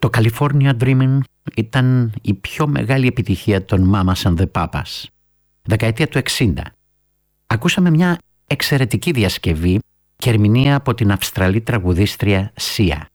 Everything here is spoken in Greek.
Το California Dreaming ήταν η πιο μεγάλη επιτυχία των Mamas and the Papas. Δεκαετία του 60. Ακούσαμε μια εξαιρετική διασκευή και ερμηνεία από την Αυστραλή τραγουδίστρια Sia.